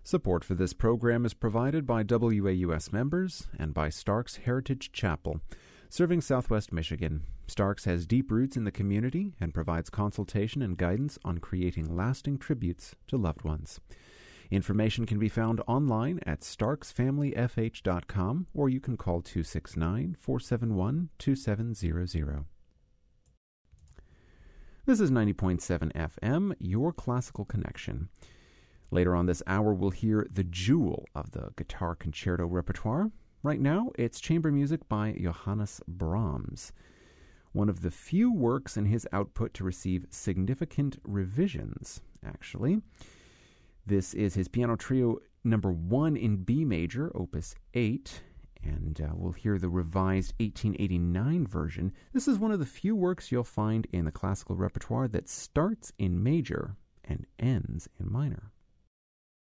Support for this program is provided by WAUS members and by Starks Heritage Chapel. Serving Southwest Michigan, Starks has deep roots in the community and provides consultation and guidance on creating lasting tributes to loved ones. Information can be found online at starksfamilyfh.com, or you can call 269-471-2700. This is 90.7 FM, your classical connection. Later on this hour, we'll hear the jewel of the guitar concerto repertoire. Right now, it's chamber music by Johannes Brahms, one of the few works in his output to receive significant revisions, actually. This is his piano trio number 1 in B major, opus 8, and we'll hear the revised 1889 version. This is one of the few works you'll find in the classical repertoire that starts in major and ends in minor.